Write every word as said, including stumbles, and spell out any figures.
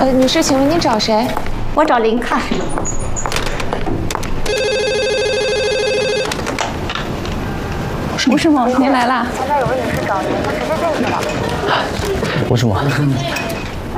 呃，女士，请问您找谁？ 我找林看。 吴师母，您来啦。 前台有位女士找您，她直接进去了。 吴师母，